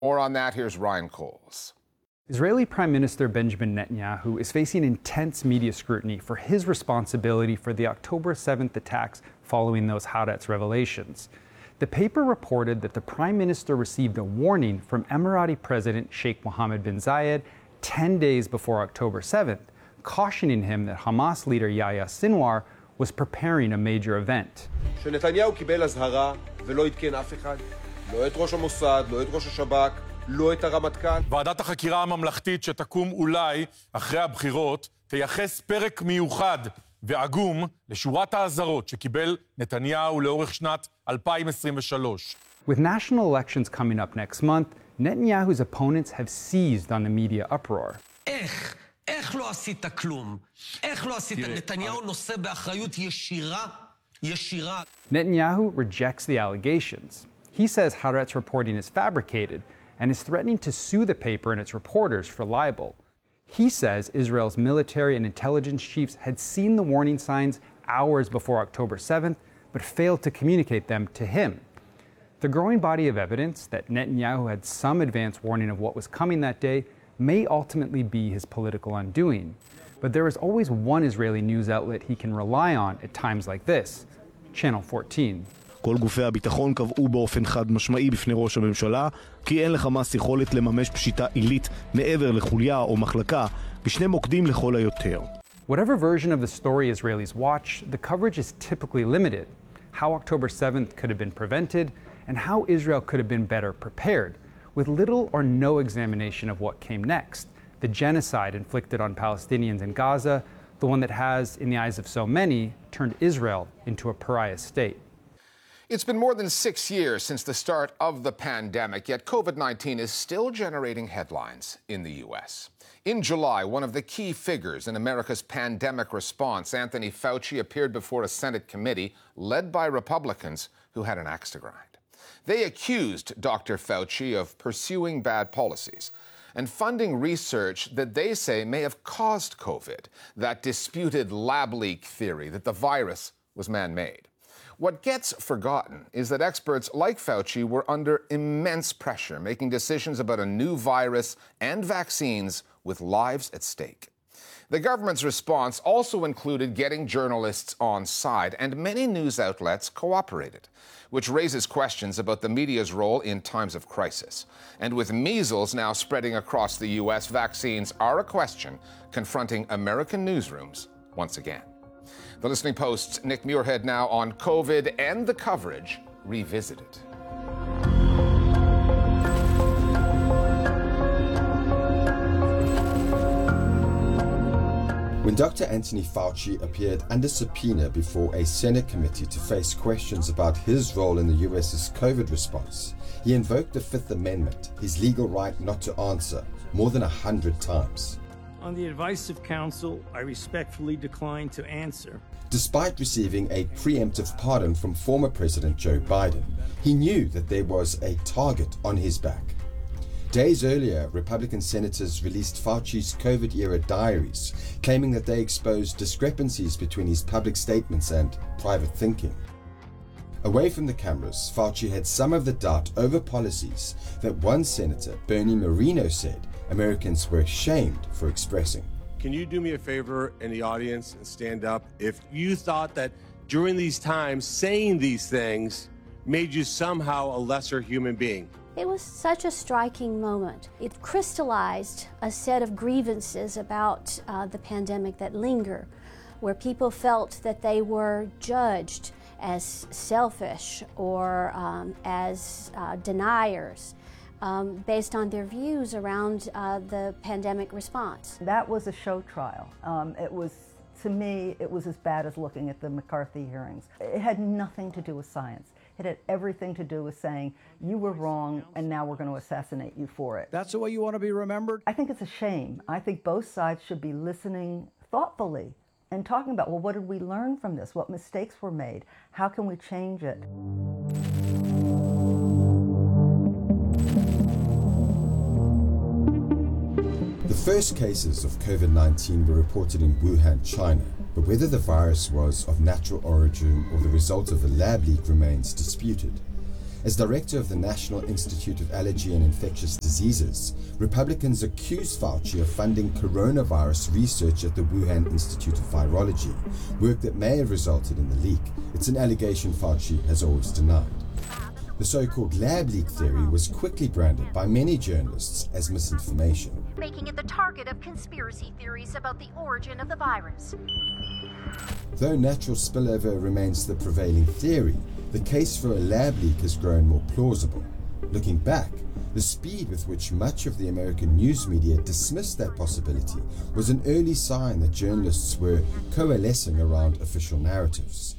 More on that, here's Ryan Coles. Israeli Prime Minister Benjamin Netanyahu is facing intense media scrutiny for his responsibility for the October 7th attacks following those Haaretz revelations. The paper reported that the Prime Minister received a warning from Emirati President Sheikh Mohammed bin Zayed 10 days before October 7th, cautioning him that Hamas leader Yahya Sinwar was preparing a major event. שנתניהו קיבל אזהרה ולא עדכן אף אחד, לא את ראש המוסד, לא את ראש השב"כ, לא את הרמטכ"ל. ועדת החקירה הממלכתית שתקום אולי אחרי הבחירות תייחס פרק מיוחד ועגום לשורת האזהרות שקיבל נתניהו לאורך שנת 2023. With national elections coming up next month, Netanyahu's opponents have seized on the media uproar. איך לא עשית כלום? איך לא עשית? נתניהו נושא באחריות ישירה. Netanyahu rejects the allegations. He says Haaretz reporting is fabricated and is threatening to sue the paper and its reporters for libel. He says Israel's military and intelligence chiefs had seen the warning signs hours before October 7th, but failed to communicate them to him. The growing body of evidence that Netanyahu had some advance warning of what was coming that day may ultimately be his political undoing. But there is always one Israeli news outlet he can rely on at times like this, Channel 14. כל גופי הביטחון קבעו באופן חד משמעי בפני ראש הממשלה כי אין לחמאס יכולת לממש פשיטה עילית מעבר לחוליה או מחלקה בשני מוקדים לכל היותר. Whatever version of the story Israelis watch, the coverage is typically limited. How October 7th could have been prevented and how Israel could have been better prepared, with little or no examination of what came next. The genocide inflicted on Palestinians in Gaza, the one that has, in the eyes of so many, turned Israel into a pariah state. It's been more than 6 years since the start of the pandemic, yet COVID-19 is still generating headlines in the U.S. In July, one of the key figures in America's pandemic response, Anthony Fauci, appeared before a Senate committee led by Republicans who had an axe to grind. They accused Dr. Fauci of pursuing bad policies and funding research that they say may have caused COVID, that disputed lab leak theory that the virus was man-made. What gets forgotten is that experts like Fauci were under immense pressure, making decisions about a new virus and vaccines with lives at stake. The government's response also included getting journalists on side, and many news outlets cooperated, which raises questions about the media's role in times of crisis. And with measles now spreading across the U.S., vaccines are a question confronting American newsrooms once again. The Listening Post's Nick Muirhead now on COVID and the coverage revisited. When Dr. Anthony Fauci appeared under subpoena before a Senate committee to face questions about his role in the US's COVID response, he invoked the Fifth Amendment, his legal right not to answer, more than 100 times. On the advice of counsel, I respectfully decline to answer. Despite receiving a preemptive pardon from former President Joe Biden, he knew that there was a target on his back. Days earlier, Republican senators released Fauci's COVID-era diaries, claiming that they exposed discrepancies between his public statements and private thinking. Away from the cameras, Fauci had some of the doubt over policies that one senator, Bernie Moreno, said Americans were ashamed for expressing. Can you do me a favor in the audience and stand up if you thought that during these times saying these things made you somehow a lesser human being? It was such a striking moment. It crystallized a set of grievances about the pandemic that linger, where people felt that they were judged as selfish or as deniers based on their views around the pandemic response. That was a show trial. To me, it was as bad as looking at the McCarthy hearings. It had nothing to do with science. It had everything to do with saying, you were wrong, and now we're going to assassinate you for it. That's the way you want to be remembered? I think it's a shame. I think both sides should be listening thoughtfully and talking about, well, what did we learn from this? What mistakes were made? How can we change it? The first cases of COVID-19 were reported in Wuhan, China, but whether the virus was of natural origin or the result of a lab leak remains disputed. As director of the National Institute of Allergy and Infectious Diseases, Republicans accused Fauci of funding coronavirus research at the Wuhan Institute of Virology, work that may have resulted in the leak. It's an allegation Fauci has always denied. The so-called lab leak theory was quickly branded by many journalists as misinformation, making it the target of conspiracy theories about the origin of the virus. Though natural spillover remains the prevailing theory, the case for a lab leak has grown more plausible. Looking back, the speed with which much of the American news media dismissed that possibility was an early sign that journalists were coalescing around official narratives.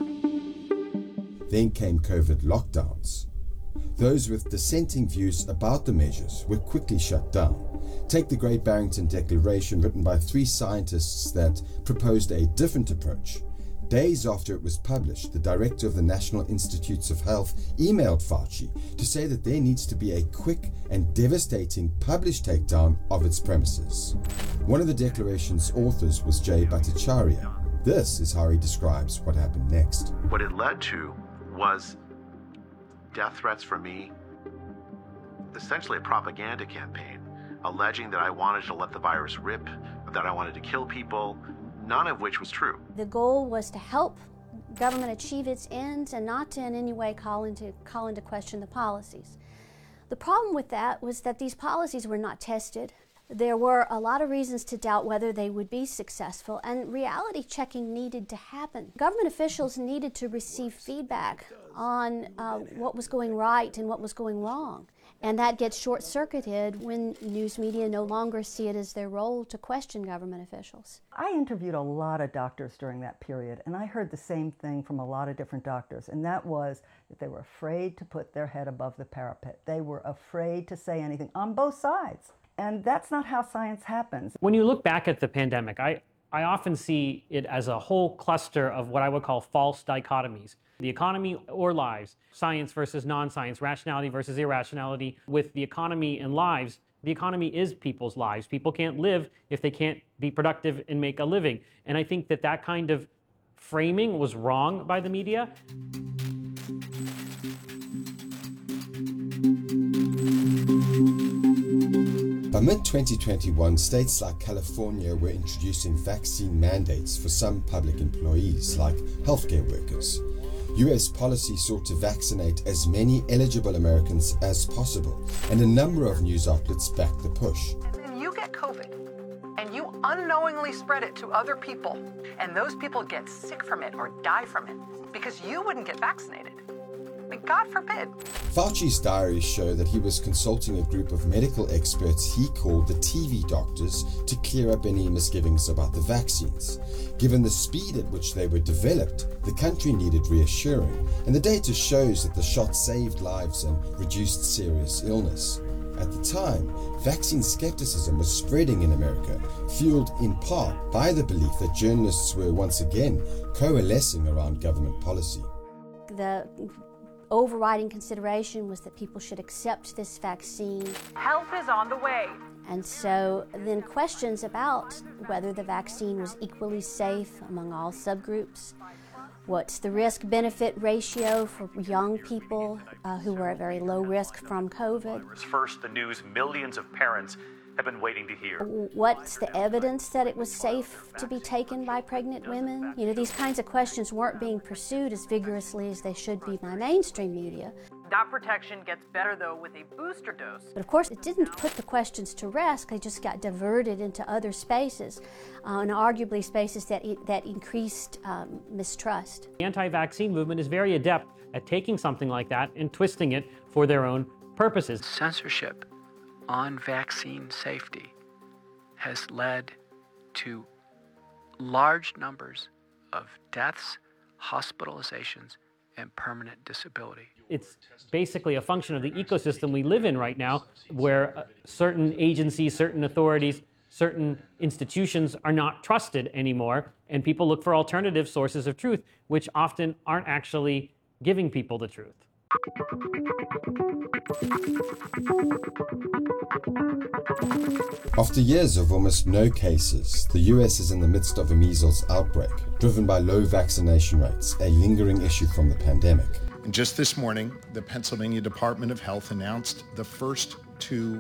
Then came COVID lockdowns. Those with dissenting views about the measures were quickly shut down. Take the Great Barrington Declaration, written by 3 scientists that proposed a different approach. Days after it was published, the director of the National Institutes of Health emailed Fauci to say that there needs to be a quick and devastating published takedown of its premises. One of the declaration's authors was Jay Bhattacharya. This is how he describes what happened next. What it led to was death threats from me, essentially a propaganda campaign, alleging that I wanted to let the virus rip, that I wanted to kill people, none of which was true. The goal was to help government achieve its ends and not to in any way call into question the policies. The problem with that was that these policies were not tested. There were a lot of reasons to doubt whether they would be successful, and reality checking needed to happen. Government officials needed to receive feedback on what was going right and what was going wrong. And that gets short-circuited when news media no longer see it as their role to question government officials. I interviewed a lot of doctors during that period, and I heard the same thing from a lot of different doctors, and that was that they were afraid to put their head above the parapet. They were afraid to say anything on both sides. And that's not how science happens. When you look back at the pandemic, I often see it as a whole cluster of what I would call false dichotomies. The economy or lives, science versus non-science, rationality versus irrationality. With the economy and lives, the economy is people's lives. People can't live if they can't be productive and make a living. And I think that that kind of framing was wrong by the media. By mid-2021, states like California were introducing vaccine mandates for some public employees, like healthcare workers. US policy sought to vaccinate as many eligible Americans as possible, and a number of news outlets backed the push. And then you get COVID, and you unknowingly spread it to other people, and those people get sick from it or die from it because you wouldn't get vaccinated. God forbid. Fauci's diaries show that he was consulting a group of medical experts he called the TV doctors to clear up any misgivings about the vaccines. Given the speed at which they were developed, the country needed reassuring, and the data shows that the shot saved lives and reduced serious illness. At the time, vaccine skepticism was spreading in America, fueled in part by the belief that journalists were once again coalescing around government policy. The overriding consideration was that people should accept this vaccine. Help is on the way. And so then questions about whether the vaccine was equally safe among all subgroups. What's the risk-benefit ratio for young people who were at very low risk from COVID? First, the news millions of parents have been waiting to hear. What's the evidence that it was safe to be taken by pregnant women? You know, these kinds of questions weren't being pursued as vigorously as they should be by mainstream media. That protection gets better, though, with a booster dose. But of course, it didn't put the questions to rest. They just got diverted into other spaces, and arguably spaces that increased mistrust. The anti-vaccine movement is very adept at taking something like that and twisting it for their own purposes. Censorship on vaccine safety has led to large numbers of deaths, hospitalizations, and permanent disability. It's basically a function of the ecosystem we live in right now, where certain agencies, certain authorities, certain institutions are not trusted anymore, and people look for alternative sources of truth, which often aren't actually giving people the truth. After years of almost no cases, the US is in the midst of a measles outbreak, driven by low vaccination rates, a lingering issue from the pandemic. And just this morning, the Pennsylvania Department of Health announced the first 2